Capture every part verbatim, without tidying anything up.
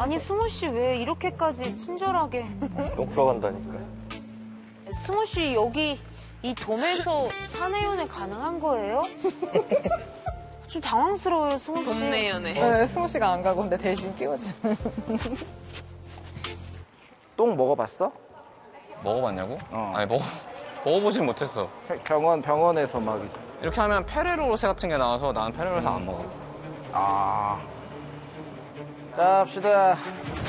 아니 승우 씨 왜 이렇게까지 친절하게? 똥 풀어간다니까. 승우 씨 여기 이 돔에서 사내연애 가능한 거예요? 좀 당황스러워요 승우 씨. 돔내연애. 네, 승우 씨가 안 가고 근데 대신 끼워줘. 똥 먹어봤어? 먹어봤냐고? 어. 아니 먹어 먹어보진 못했어. 병원 병원에서 막 이렇게 하면 페레로 로세 같은 게 나와서 나는 페레로 로세 안 먹어. 아. 자, 합시다.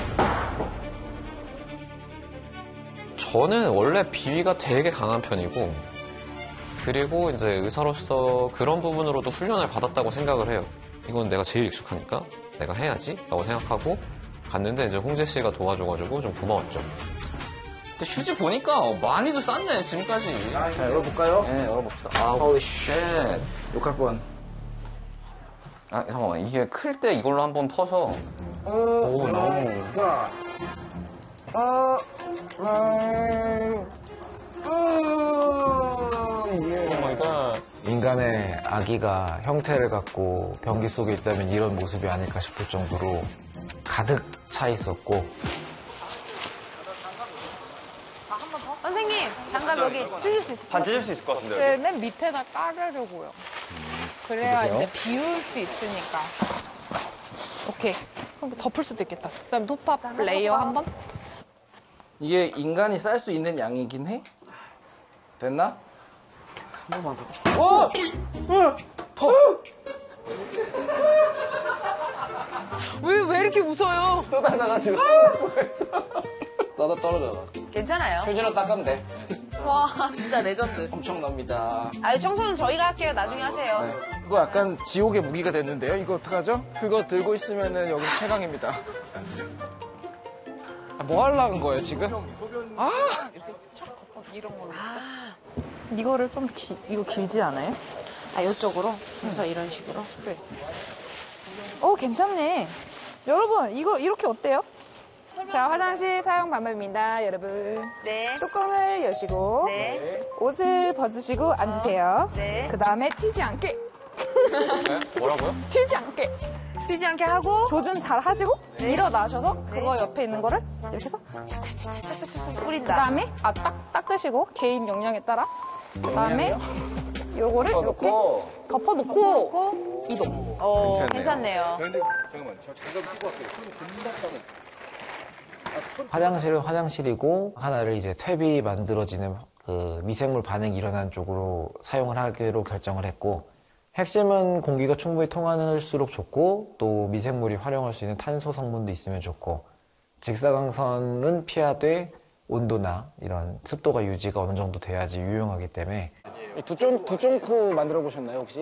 저는 원래 비위가 되게 강한 편이고, 그리고 이제 의사로서 그런 부분으로도 훈련을 받았다고 생각을 해요. 이건 내가 제일 익숙하니까 내가 해야지 라고 생각하고 갔는데 이제 홍재 씨가 도와줘가지고 좀 고마웠죠. 근데 휴지 보니까 많이도 쌌네 지금까지. 자, 열어볼까요? 네, 열어봅시다. 아, 어우, 쉣. 욕할 뻔. 아, 잠깐만. 이게 클 때 이걸로 한번 퍼서. 오, 너무. 아, 음, 음, 오 마이 갓. 인간의 아기가 형태를 갖고 변기 속에 있다면 이런 모습이 아닐까 싶을 정도로 가득 차 있었고. 선생님 장갑 여기 찢을 수 있어요? 반 찢을 수 있을 것 같은데요. 네, 맨 밑에다 깔으려고요. 그래야 그러세요? 이제 비울 수 있으니까. 오케이. 그럼 덮을 수도 있겠다. 그다음에 토팝 레이어 한 번. 이게 인간이 쌀 수 있는 양이긴 해? 됐나? 한 번만 더. 오! 어! 퍼! 왜, 왜 이렇게 웃어요? 쏟아져가지고 쏟아졌어. 떠다 떨어져. 괜찮아요. 휴지로 닦으면 돼. 와, 진짜 레전드. 엄청납니다. 아유 청소는 저희가 할게요. 나중에 하세요. 네. 이거 약간 지옥의 무기가 됐는데요? 이거 어떡하죠? 그거 들고 있으면은 여기 최강입니다. 아, 뭐 하려는 거예요, 지금? 아! 이런 걸로. 아. 이거를 좀 기, 이거 길지 않아요? 아, 이쪽으로? 그래서 이런 식으로? 그래. 오, 괜찮네. 여러분, 이거 이렇게 어때요? 자, 화장실 사용 방법입니다, 여러분. 네. 뚜껑을 여시고 네. 옷을 벗으시고 앉으세요. 네. 그 다음에 튀지 않게, 네? 뭐라고요? 튀지 않게 튀지 않게 하고 조준 잘 하시고 네. 일어나셔서 그거 옆에 있는 거를 이렇게 해서 그 뿌린다. 다음에 아, 딱, 닦으시고 개인 역량에 따라 그 다음에 요거를 이렇게 넣고 덮어놓고 이동. 어, 괜찮네요. 그런데 잠깐만, 저 장갑 끼고 왔어요. 손이 금방 따면. 화장실은 화장실이고 하나를 이제 퇴비 만들어지는 그 미생물 반응이 일어나는 쪽으로 사용을 하기로 결정을 했고, 핵심은 공기가 충분히 통할수록 좋고 또 미생물이 활용할 수 있는 탄소 성분도 있으면 좋고, 직사광선은 피하되 온도나 이런 습도가 유지가 어느 정도 돼야지 유용하기 때문에. 두쫑, 두쫑코 만들어 보셨나요, 혹시?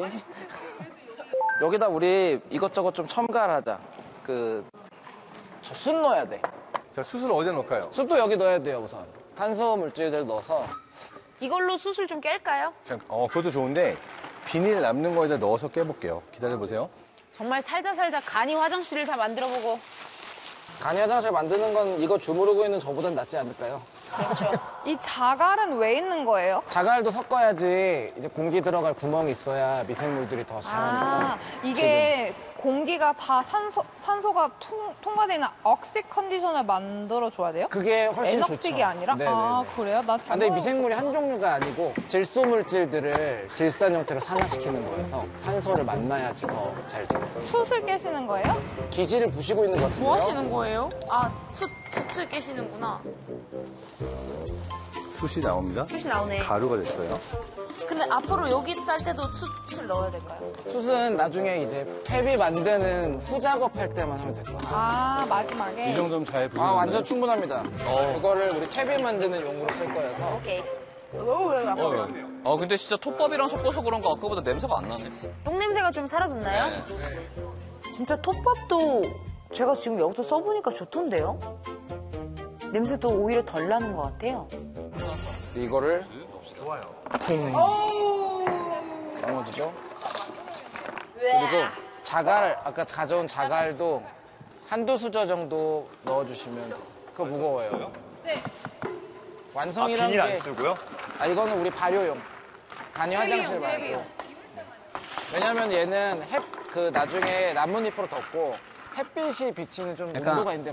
여기다 우리 이것저것 좀 첨가하자. 그, 저 숯 넣어야 돼. 자, 숯을 어디에 넣을까요? 숯도 여기 넣어야 돼요, 우선. 탄소 물질들 넣어서. 이걸로 숯을 좀 깰까요? 잠깐, 어, 그것도 좋은데 비닐 남는 거에다 넣어서 깨볼게요. 기다려보세요. 정말 살다 살다 간이 화장실을 다 만들어보고. 간이 화장실 만드는 건 이거 주무르고 있는 저보단 낫지 않을까요? 그렇죠. 이 자갈은 왜 있는 거예요? 자갈도 섞어야지 이제 공기 들어갈 구멍이 있어야 미생물들이 더 자라니까. 아, 이게 공기가 다 산소, 산소가 통, 통과되는 억식 컨디션을 만들어줘야 돼요? 그게 훨씬 좋죠. 에녹식이 아니라? 네네네. 아, 그래요? 나 아, 잘못 근데 미생물이 한 종류가 아니고 질소 물질들을 질산 형태로 산화시키는 거여서 산소를 만나야지 더 잘 돼요. 숯을 깨시는 거예요? 기지를 부시고 있는 것 같은데요? 뭐 하시는 거예요? 아, 숯, 숯을 깨시는구나. 숯이 나옵니다. 숯이 나오네. 가루가 됐어요. 근데 앞으로 여기 쌀 때도 숯을 넣어야 될까요? 숯은 나중에 이제 퇴비 만드는 후작업 할 때만 하면 될 것 같아요. 아, 마지막에. 이 정도면 잘 부르는 아, 완전 충분합니다. 그거를 우리 퇴비 만드는 용으로 쓸 거여서. 오케이. 어, 근데 진짜 톱밥이랑 섞어서 그런가 아까보다 냄새가 안 나네. 똥 냄새가 좀 사라졌나요? 진짜 톱밥도 제가 지금 여기서 써보니까 좋던데요? 냄새도 오히려 덜 나는 것 같아요. 이거를 쿵 넘어지죠. 그리고 자갈, 아까 가져온 자갈도 한두 수저 정도 넣어주시면 그거 무거워요. 네. 아, 완성이라는 비닐 게 안 쓰고요? 아, 이거는 우리 발효용. 간이 화장실 말고. 왜냐면 얘는 햇, 그 나중에 나뭇잎으로 덮고 햇빛이 비치는 좀 약간 온도가 있는데